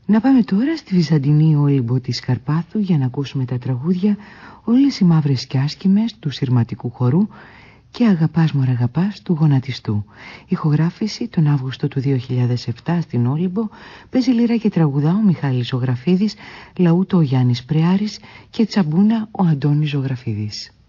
Να πάμε τώρα στη Βυζαντινή Όλυμπο της Καρπάθου για να ακούσουμε τα τραγούδια «Όλες οι μαύρες κι άσχημες» του Συρματικού Χορού και «Αγαπάς μωρ αγαπάς» του Γονατιστού. Ηχογράφηση τον Αύγουστο του 2007 στην Όλυμπο. Παίζει λίρα και τραγουδά ο Μιχάλης Ζωγραφίδης, λαούτο ο Γιάννης Πρεάρης και τσαμπούνα ο Αντώνης Ζωγραφίδης.